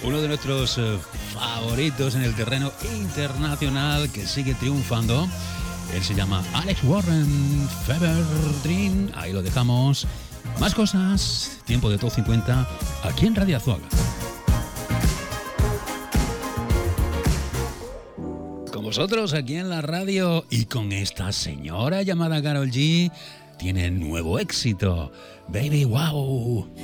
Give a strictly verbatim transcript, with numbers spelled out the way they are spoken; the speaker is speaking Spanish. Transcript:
Uno de nuestros eh, favoritos en el terreno internacional que sigue triunfando. Él se llama Alex Warren, Fever Dream. Ahí lo dejamos. Más cosas, tiempo de Top cincuenta, aquí en Radio Azuaga. Con vosotros aquí en la radio y con esta señora llamada Karol G, tiene nuevo éxito. Baby, wow.